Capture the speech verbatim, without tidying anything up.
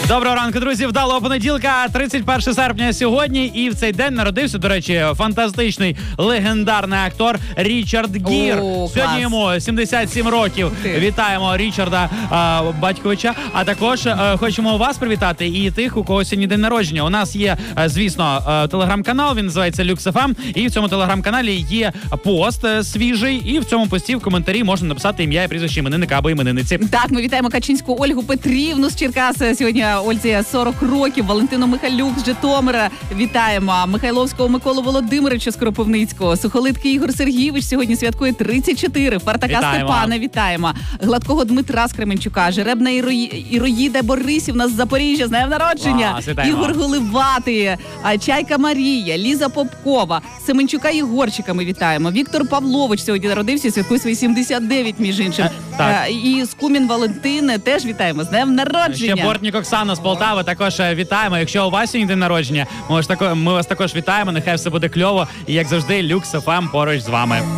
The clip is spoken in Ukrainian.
Доброго ранку, друзі. Вдалого понеділка, тридцять перше серпня сьогодні. І в цей день народився, до речі, фантастичний легендарний актор Річард Гір. О, сьогодні йому сімдесят сім років. Вітаємо Річарда а, Батьковича. А також а, хочемо вас привітати і тих, у кого сьогодні день народження. У нас є, а, звісно, а, телеграм-канал, він називається Люкс еф ем. І в цьому телеграм-каналі є пост а, свіжий. І в цьому пості в коментарі можна написати ім'я і прізвище іменинника або іменинниці. Так, ми вітаємо Качинську Ольгу Петрівну з Черкас. Сьогодні Ользі сорок років. Валентину Михайлюк з Житомира вітаємо. Михайловського Миколу Володимировича з Кропивницького. Сухолитки Ігор Сергійович сьогодні святкує тридцять чотири. Фартака Вітаємо. Степана вітаємо. Гладкого Дмитра з Кременчука. Жеребна Ірої... Іроїда Борисівна з Запоріжжя. З днем народження. Клас, вітаємо. Ігор Голиватий, Чайка Марія, Ліза Попкова, Семенчука Єгорчика ми вітаємо. Віктор Павлович сьогодні народився, святкує свої сімдесят дев'ять, між іншим. Е, так. І Скумін Валентин теж вітаємо. З днем народження. Ще Бортнік Оксана з Полтави також е, вітаємо. Якщо у вас сьогодні день народження, ми, ж тако, ми вас також вітаємо. Нехай все буде кльово. І як завжди, Люкс еф ем поруч з вами.